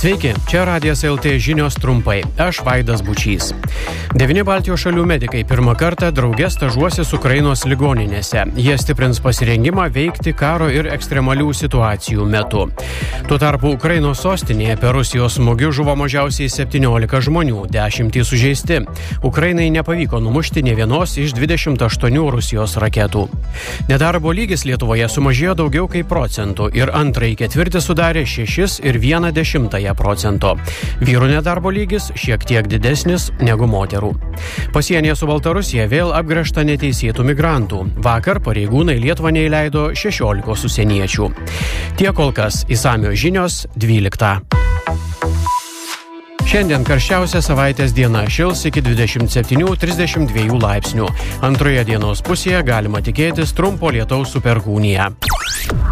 Sveiki, čia Radijas LT žinios trumpai. Aš Vaidas Bučys. 9 Baltijos šalių medikai pirmą kartą drauge stažuosis Ukrainos ligoninėse. Jie stiprins pasirengimą veikti karo ir ekstremalių situacijų metu. Tuo tarpu Ukrainos sostinėje per Rusijos smūgius žuvo mažiausiai 17 žmonių, 10 sužeisti. Ukrainai nepavyko numušti nė vienos iš 28 Rusijos raketų. Nedarbo lygis Lietuvoje sumažėjo daugiau kaip procentų ir antrąjį ketvirtį sudarė 6,1%. Vyrų nedarbo lygis šiek tiek didesnis negu moterų. Pasienyje su Baltarusija vėl apgręžta neteisėtų migrantų. Vakar pareigūnai Lietuvą neįleido 16 užsieniečių. Tiek kol kas, išsamios žinios 12. Šiandien karščiausia savaitės diena, šils iki 27-32 laipsnių. Antroje dienos pusėje galima tikėtis trumpo lietaus su perkūnija.